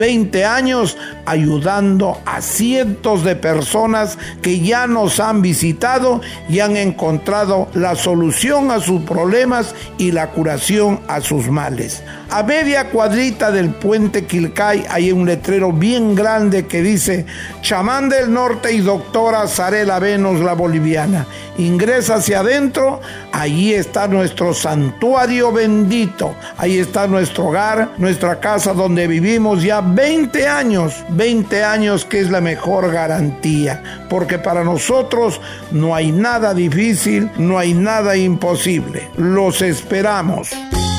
20 años ayudando a cientos de personas que ya nos han visitado y han encontrado la solución a sus problemas y la curación a sus males. A media cuadrita del puente Quilcay hay un letrero bien grande que dice Chamán del Norte y Doctora Zarela Venus la Boliviana. Ingresa hacia adentro, allí está nuestro santuario bendito, ahí está nuestro hogar, nuestra casa donde vivimos ya 20 años que es la mejor garantía, porque para nosotros no hay nada difícil, no hay nada imposible. Los esperamos.